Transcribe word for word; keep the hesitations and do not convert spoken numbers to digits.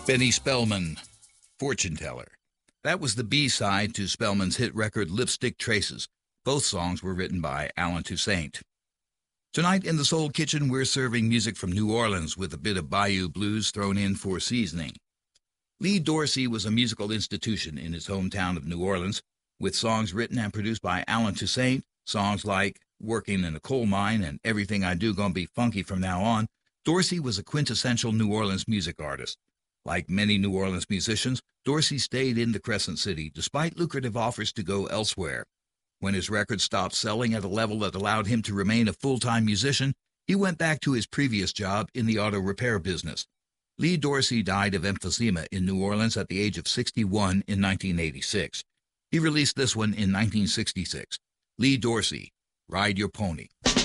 Benny Spellman, Fortune Teller. That was the B-side to Spellman's hit record Lipstick Traces. Both songs were written by Allen Toussaint. Tonight in the Soul Kitchen, we're serving music from New Orleans with a bit of Bayou blues thrown in for seasoning. Lee Dorsey was a musical institution in his hometown of New Orleans, with songs written and produced by Allen Toussaint, songs like Working in a Coal Mine and Everything I Do Gonna Be Funky From Now On. Dorsey was a quintessential New Orleans music artist. Like many New Orleans musicians, Dorsey stayed in the Crescent City despite lucrative offers to go elsewhere. When his records stopped selling at a level that allowed him to remain a full-time musician, he went back to his previous job in the auto repair business. Lee Dorsey died of emphysema in New Orleans at the age of sixty-one in nineteen eighty-six. He released this one in nineteen sixty-six. Lee Dorsey, Ride Your Pony.